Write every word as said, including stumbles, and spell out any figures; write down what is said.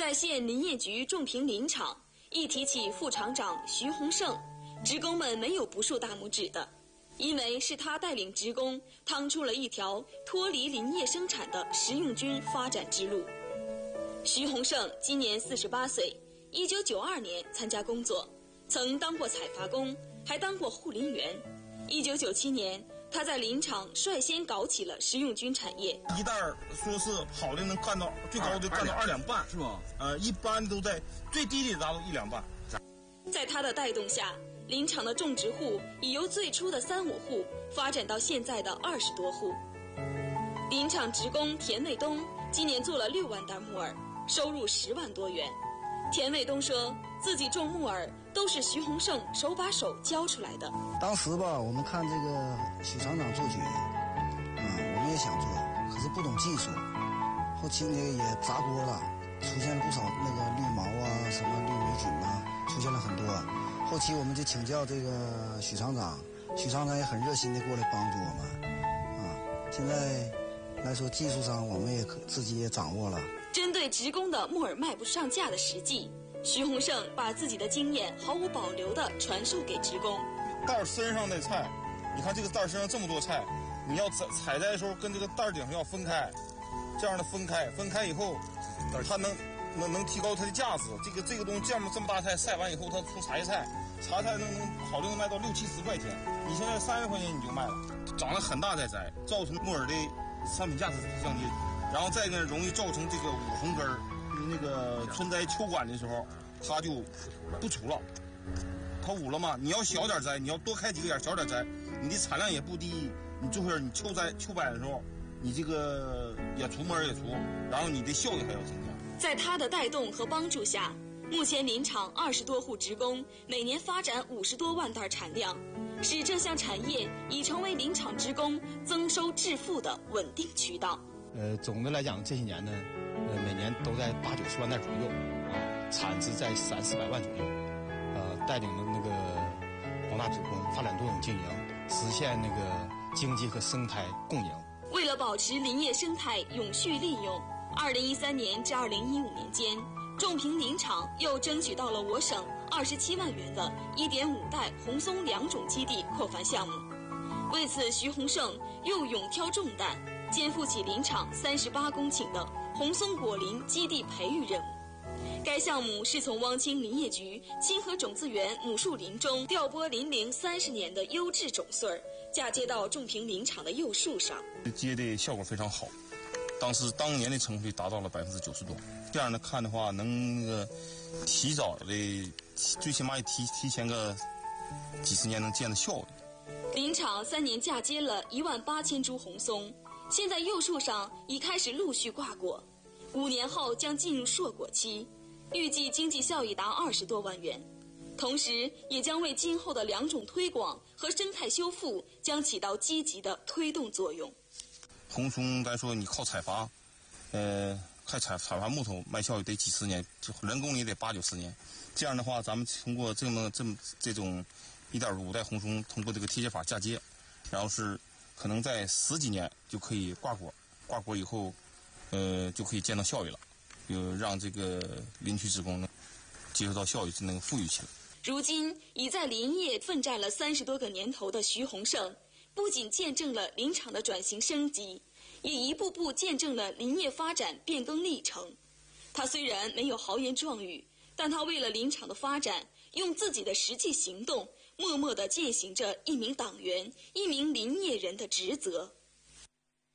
在县林业局种平林场，一提起副厂长徐洪胜，职工们没有不竖大拇指的，因为是他带领职工趟出了一条脱离林业生产的实用军发展之路。徐洪胜今年四十八岁，一九九二年参加工作，曾当过采伐工，还当过护林员。一九九七年，他在林场率先搞起了实用菌产业。 一袋说是好的能干到最高的干到二两半，是吧？呃，一般都在最低的达到一两半。 在他的带动下，林场的种植户已由最初的三五户发展到现在的二十多户。林场职工田卫东今年做了六万袋木耳，收入十万多元。田卫东说，自己种木耳都是徐洪胜手把手教出来的。 当时吧，我们看这个许厂长做菌，嗯，我们也想做，可是不懂技术。后期呢也砸锅了，出现了不少那个绿毛啊，什么绿霉菌啊，出现了很多。后期我们就请教这个许厂长，许厂长也很热心的过来帮助我们。啊，现在来说技术上我们也可自己也掌握了。 针对职工的木耳卖不上价的实际，徐洪胜把自己的经验毫无保留地传授给职工。 袋身上的菜，你看这个袋身上这么多菜，你要采采摘的时候跟这个袋顶上要分开，这样的分开，分开以后，它能能能提高它的价值。这个这个东西这么这么大菜晒完以后，它出茶叶菜，茶菜能能好的能卖到六七十块钱，你现在三十块钱你就卖了，长得很大再摘，造成木耳的商品价值降低。然后再一个容易造成这个捂红根儿，那个春摘秋管的时候，它就不出了，它捂了嘛。你要小点摘，你要多开几个眼，小点摘，你的产量也不低。你就是你秋摘秋摆的时候，你这个也出木耳也出，然后你的效益还要增加。 在他的带动和帮助下，目前林场二十多户职工每年发展五十多万袋产量，使这项产业已成为林场职工增收致富的稳定渠道。 呃，总的来讲，这些年呢，呃，每年都在八九十万袋左右，啊，产值在三四百万左右，呃，带领着那个广大职工发展多种经营，实现那个经济和生态共赢。 为了保持林业生态永续利用，二零一三年至二零一五年间，种平林场又争取到了我省二十七万元的一点五代红松两种基地扩繁项目。为此，徐洪胜又勇挑重担，肩负起林场三十八公顷的红松果林基地培育任务。该项目是从汪清林业局清河种子园母树林中调拨林龄三十年的优质种穗儿，嫁接到种平林场的幼树上。 接的效果非常好，当时当年的成熟率达到了百分之九十多。这样的看的话，能那个提早的，最起码也提提前个几十年能见到效益。 林场三年嫁接了一万八千株红松，现在幼树上已开始陆续挂果，五年后将进入硕果期，预计经济效益达二十多万元，同时也将为今后的两种推广和生态修复将起到积极的推动作用。 红松该说你靠采伐，呃，开采采伐木头卖效益得几十年，就人工也得八九十年。这样的话，咱们通过这么这么这种一点五代红松，通过这个贴接法嫁接，然后是可能在十几年就可以挂果，挂果以后，呃，就可以见到效益了，有让这个林区职工呢接受到效益，能富裕起来。 如今已在林业奋战了三十多个年头的徐洪胜，不仅见证了林场的转型升级，也一步步见证了林业发展变更历程。他虽然没有豪言壮语，但他为了林场的发展，用自己的实际行动，默默地践行着一名党员、一名林业人的职责。